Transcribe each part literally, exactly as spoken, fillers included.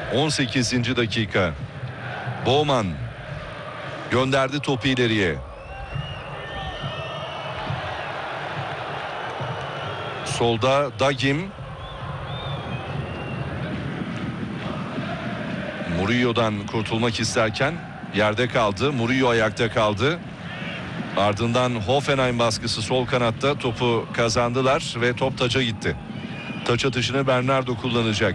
on sekizinci dakika. Bowman gönderdi topu ileriye. Solda Dagim. Murillo'dan kurtulmak isterken yerde kaldı. Murillo ayakta kaldı. Ardından Hoffenheim baskısı sol kanatta, topu kazandılar ve top taça gitti. Taç atışını Bernardo kullanacak.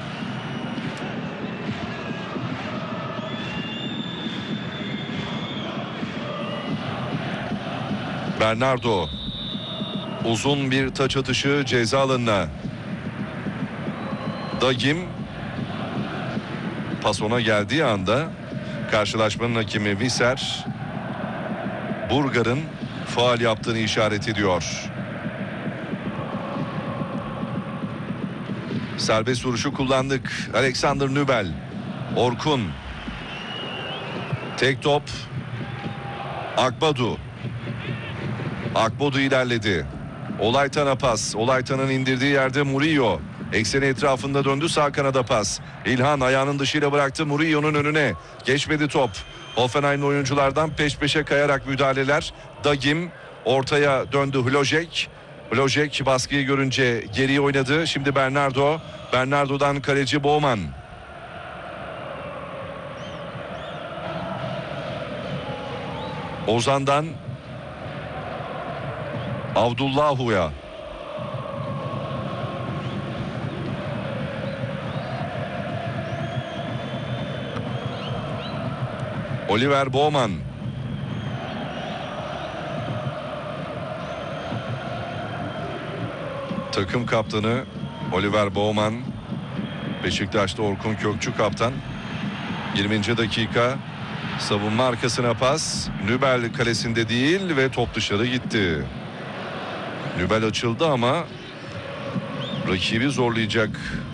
Bernardo. Uzun bir taç atışı ceza alanına. Dagim. Pas ona geldiği anda karşılaşmanın hakemi Visser Burgar'ın faul yaptığını işaret ediyor. Serbest vuruşu kullandık. Alexander Nübel. Orkun. Tek top. Akbadu. Akbadu ilerledi. Olaytan'a pas. Olaytan'ın indirdiği yerde Murillo. Ekseni etrafında döndü, sağ kanada pas. İlhan ayağının dışıyla bıraktı Murillo'nun önüne. Geçmedi top. Hoffenheim'li oyunculardan peş peşe kayarak müdahaleler. Dagim ortaya döndü Hlojek. Hlojek baskıyı görünce geriye oynadı. Şimdi Bernardo. Bernardo'dan kaleci Bowman. Ozan'dan Avdullahu'ya. Oliver Bowman. Takım kaptanı Oliver Bowman. Beşiktaş'ta Orkun Kökçü kaptan. yirminci dakika. Savunma arkasına pas. Nübel kalesinde değil ve top dışarı gitti. Nübel açıldı ama rakibi zorlayacak